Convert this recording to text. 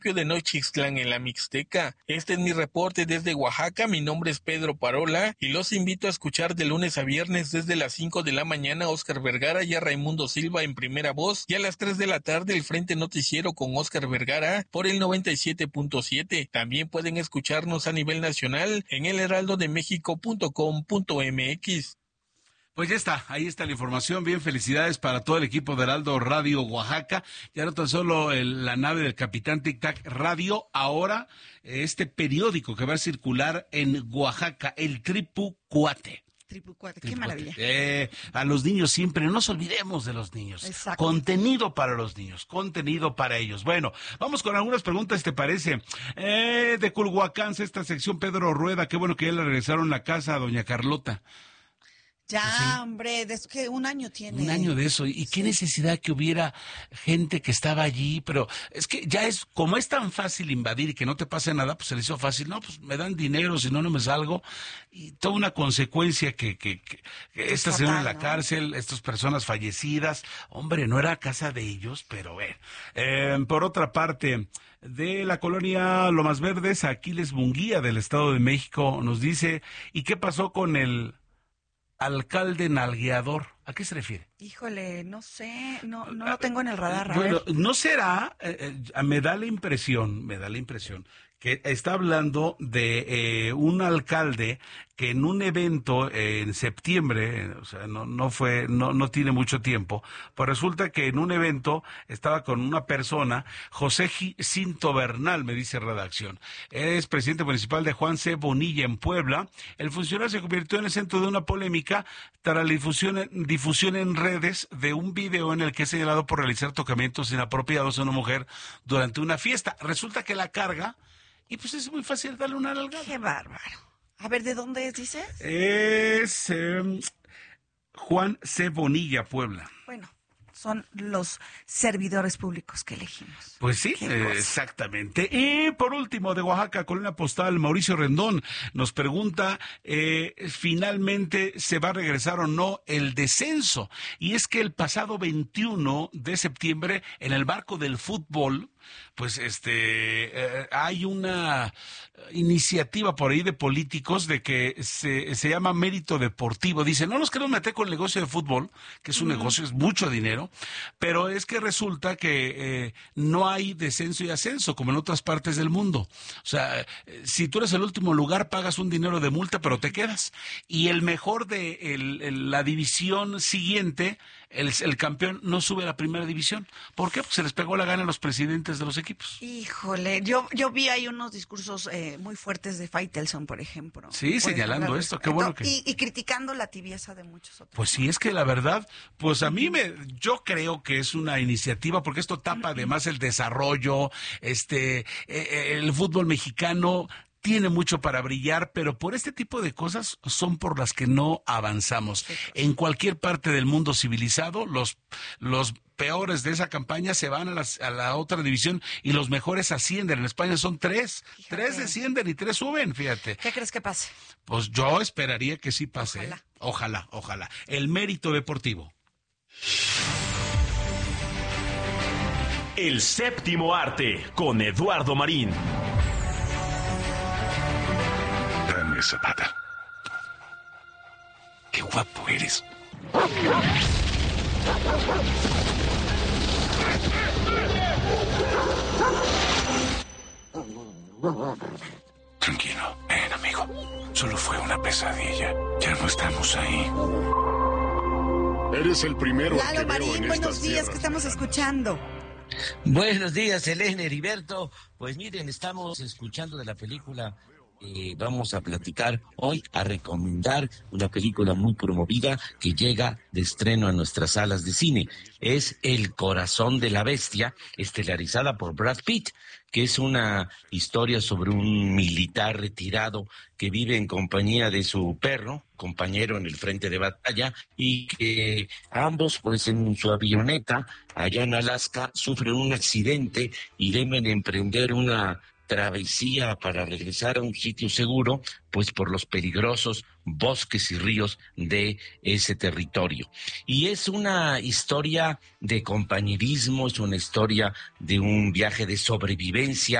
de Nochixtlán en la Mixteca. Este es mi reporte desde Oaxaca. Mi nombre es Pedro Parola y los invito a escuchar de lunes a viernes desde las 5 de la mañana a Óscar Vergara y a Raimundo Silva en primera voz, y a las 3 de la tarde el Frente Noticiero con Óscar Vergara por el 97.7. También pueden escucharnos a nivel nacional en elheraldodemexico.com.mx. Pues ya está, ahí está la información. Bien, felicidades para todo el equipo de Heraldo Radio Oaxaca. Ya no tan solo la nave del Capitán Tic Tac Radio, ahora este periódico que va a circular en Oaxaca, el Tripucuate. Qué maravilla. A los niños siempre, no nos olvidemos de los niños. Exacto. Contenido para los niños, contenido para ellos. Bueno, vamos con algunas preguntas, ¿te parece? De Culhuacán, esta sección, Pedro Rueda, qué bueno que ya le regresaron la casa a doña Carlota. Ya, Sí. hombre, ¿de qué un año tiene? Un año de eso. ¿Y qué necesidad que hubiera gente que estaba allí? Pero es que ya es, como es tan fácil invadir y que no te pase nada, pues se le hizo fácil. No, pues me dan dinero, si no, no me salgo. Y toda una consecuencia que esta señora en la cárcel, estas personas fallecidas. Hombre, no era casa de ellos, pero bueno. Por otra parte, de la colonia Lomas Verdes, Aquiles Munguía del Estado de México nos dice, ¿y qué pasó con el alcalde nalgueador? ¿A qué se refiere? Híjole, no sé, no lo tengo en el radar. Bueno, no será, me da la impresión que está hablando de un alcalde que en un evento en septiembre, o sea, no tiene mucho tiempo, pues resulta que en un evento estaba con una persona, José Cinto Bernal, me dice redacción, es presidente municipal de Juan C. Bonilla en Puebla. El funcionario se convirtió en el centro de una polémica tras la difusión en redes de un video en el que es señalado por realizar tocamientos inapropiados a una mujer durante una fiesta. Resulta que la carga, y pues es muy fácil darle una nalgada. Qué bárbaro. A ver, ¿de dónde es, dices? Es Juan C. Bonilla, Puebla. Bueno, son los servidores públicos que elegimos. Pues sí, exactamente. Y por último, de Oaxaca, Colonia Postal, Mauricio Rendón nos pregunta, ¿finalmente se va a regresar o no el descenso? Y es que el pasado 21 de septiembre, en el marco del fútbol, pues hay una iniciativa por ahí de políticos de que se llama mérito deportivo. Dice, no nos queremos meter con el negocio de fútbol, que es un negocio, es mucho dinero, pero es que resulta que no hay descenso y ascenso como en otras partes del mundo. O sea, si tú eres el último lugar, pagas un dinero de multa, pero te quedas. Y el mejor de la división siguiente, el campeón, no sube a la primera división. ¿Por qué? Porque se les pegó la gana a los presidentes de los equipos. Híjole, yo vi ahí unos discursos muy fuertes de Faitelson, por ejemplo. Sí, señalando esto, qué bueno que... Y criticando la tibieza de muchos otros. Pues sí, es que la verdad, pues yo creo que es una iniciativa, porque esto tapa además el desarrollo, el fútbol mexicano tiene mucho para brillar, pero por este tipo de cosas son por las que no avanzamos. En cualquier parte del mundo civilizado, los peores de esa campaña se van a la otra división y los mejores ascienden. En España son 3. Fíjate. 3 descienden y 3 suben, fíjate. ¿Qué crees que pase? Pues yo esperaría que sí pase. Ojalá. Ojalá. El mérito deportivo. El séptimo arte con Eduardo Marín. Dame esa pata. Qué guapo eres. Tranquilo, ven, amigo. Solo fue una pesadilla. Ya no estamos ahí. Eres el primero Lalo que Marín, veo en buenos estas días, tierras. ¿qué estamos escuchando? Buenos días, Elena, Heriberto. Pues miren, estamos escuchando de la película. Vamos a platicar hoy, a recomendar una película muy promovida que llega de estreno a nuestras salas de cine. Es El corazón de la bestia, estelarizada por Brad Pitt, que es una historia sobre un militar retirado que vive en compañía de su perro, compañero en el frente de batalla, y que ambos, pues en su avioneta, allá en Alaska, sufren un accidente y deben emprender una travesía para regresar a un sitio seguro, pues por los peligrosos bosques y ríos de ese territorio. Y es una historia de compañerismo, es una historia de un viaje de sobrevivencia